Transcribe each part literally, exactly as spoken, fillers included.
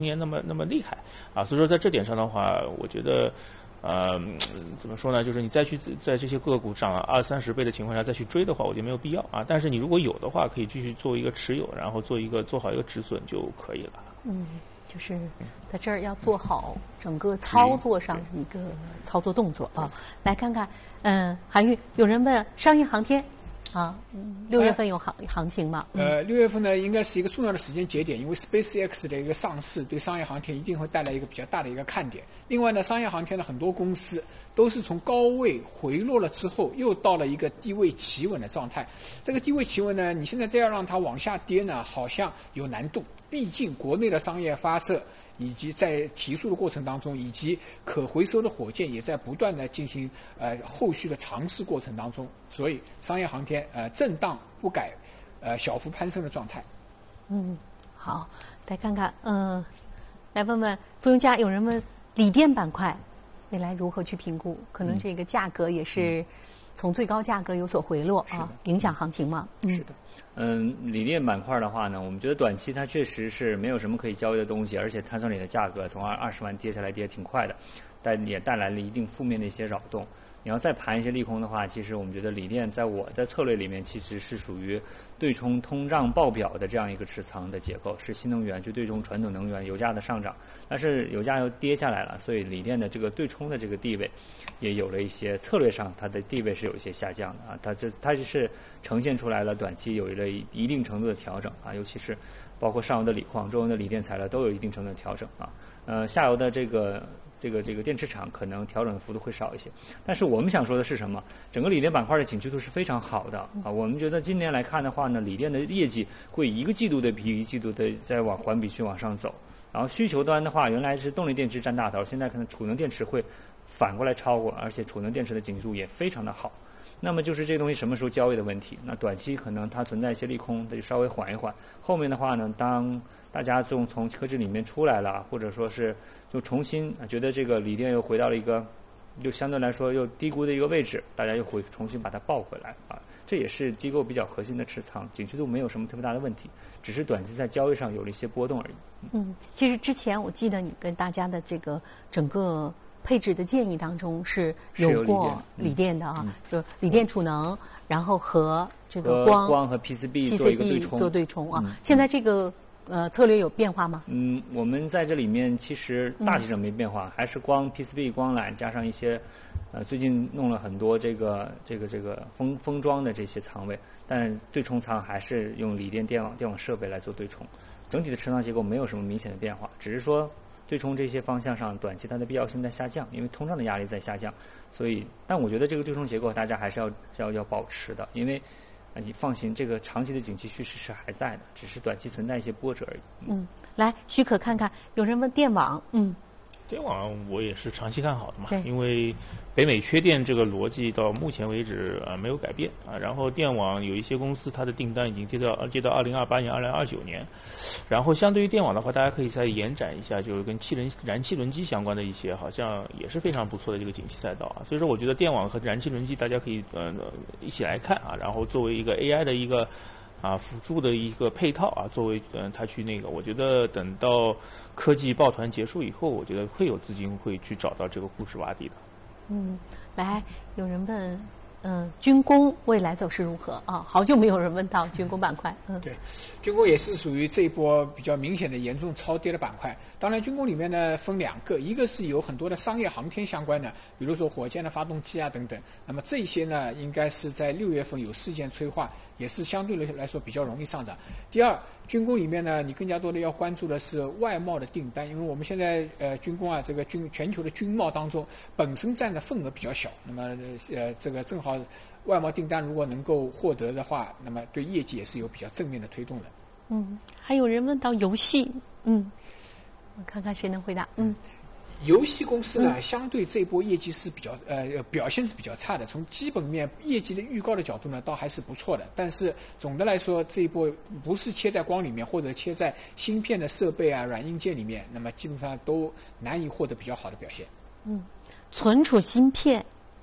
年那么那么厉害啊，所以说在这点上的话，我觉得。呃，怎么说呢？就是你再去在这些个股涨了二三十倍的情况下再去追的话，我觉得没有必要啊。但是你如果有的话，可以继续做一个持有，然后做一个做好一个止损就可以了。 嗯，就是在这儿要做好整个操作上的一个操作动作啊。来看看，嗯，韩愈，有人问商业航天。啊，六月份有行行情吗？ 呃，六月份呢，应该是一个重要的时间节点，因为 SpaceX 的一个上市对商业航天一定会带来一个比较大的一个看点。另外呢，商业航天的很多公司都是从高位回落了之后，又到了一个低位企稳的状态。这个低位企稳呢，你现在再要让它往下跌呢，好像有难度。毕竟国内的商业发射以及在提速的过程当中，以及可回收的火箭也在不断的进行呃后续的尝试过程当中，所以商业航天呃震荡不改，呃小幅攀升的状态。 嗯，好，来看看，嗯、呃，来问问付庸家，有人问锂电板块未来如何去评估？可能这个价格也是从最高价格有所回落啊，影响行情吗？ 嗯、是的。 嗯，锂电板块的话呢，我们觉得短期它确实是没有什么可以交易的东西，而且碳酸锂的价格从二二十万跌下来跌挺快的，但也带来了一定负面的一些扰动。你要再盘一些利空的话，其实我们觉得锂电在我的策略里面其实是属于对冲通胀报表的这样一个持仓的结构，是新能源去对冲传统能源油价的上涨，但是油价又跌下来了，所以锂电的这个对冲的这个地位也有了一些策略上它的地位是有一些下降的啊，它这它就是呈现出来了短期有了一定程度的调整啊，尤其是包括上游的锂矿、中游的锂电材料都有一定程度的调整啊，呃下游的这个。这个这个电池厂可能调整的幅度会少一些，但是我们想说的是什么？整个锂电板块的景气度是非常好的啊。我们觉得今年来看的话呢，锂电的业绩会一个季度的比一个季度的再往环比去往上走。然后需求端的话，原来是动力电池占大头，现在可能储能电池会反过来超过，而且储能电池的景气度也非常的好。那么就是这个东西什么时候交易的问题。那短期可能它存在一些利空，它就稍微缓一缓。后面的话呢，当大家从从科技里面出来了，或者说是就重新觉得这个锂电又回到了一个就相对来说又低估的一个位置，大家又会重新把它抱回来啊。这也是机构比较核心的持仓，景气度没有什么特别大的问题，只是短期在交易上有了一些波动而已。 嗯，其实之前我记得你跟大家的这个整个配置的建议当中是有过锂电的啊，嗯、就锂电储能，然后和这个光光和 P C B 做一个对冲， 做对冲啊。嗯、现在这个呃策略有变化吗？ 嗯，我们在这里面其实大体上没变化，嗯、还是光 P C B 光缆加上一些呃最近弄了很多这个这个这个封封装的这些仓位，但对冲仓还是用锂电电网电网设备来做对冲，整体的持仓结构没有什么明显的变化，只是说。对冲这些方向上，短期它的必要性在下降，因为通胀的压力在下降，所以，但我觉得这个对冲结构大家还是要要要保持的，因为，啊，你放心，这个长期的景气趋势是还在的，只是短期存在一些波折而已。 嗯，来，许可看看，有人问电网，嗯， 电网我也是长期看好的嘛，因为北美缺电这个逻辑到目前为止啊、呃、没有改变啊，然后电网有一些公司它的订单已经接到接到二零二八年、二零二九年，然后相对于电网的话，大家可以再延展一下，就是跟气轮燃气轮机相关的一些，好像也是非常不错的这个景气赛道啊。所以说，我觉得电网和燃气轮机大家可以呃一起来看啊，然后作为一个 A I 的一个。啊，辅助的一个配套啊，作为嗯，他去那个，我觉得等到科技抱团结束以后，我觉得会有资金会去找到这个估值洼地的。 嗯，来，有人问，嗯，军工未来走势如何啊？好久没有人问到军工板块。嗯， 对，军工也是属于这一波比较明显的严重超跌的板块。当然，军工里面呢分两个，一个是有很多的商业航天相关的，比如说火箭的发动机啊等等。那么这些呢，应该是在六月份有事件催化。也是相对来说比较容易上涨。第二，军工里面呢，你更加多的要关注的是外贸的订单，因为我们现在呃军工啊，这个军全球的军贸当中本身占的份额比较小，那么呃这个正好外贸订单如果能够获得的话，那么对业绩也是有比较正面的推动的。 嗯，还有人问到游戏，嗯，我看看谁能回答，嗯。 游戏公司呢，相对这一波业绩是比较呃表现是比较差的。从基本面业绩的预告的角度呢，倒还是不错的。但是总的来说，这一波不是切在光里面，或者切在芯片的设备啊、软硬件里面，那么基本上都难以获得比较好的表现。 嗯，存储芯片，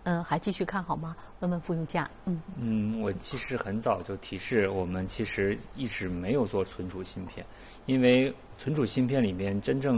嗯，还继续看好吗？问问傅永嘉。嗯嗯，我其实很早就提示我们，其实一直没有做存储芯片，因为存储芯片里面真正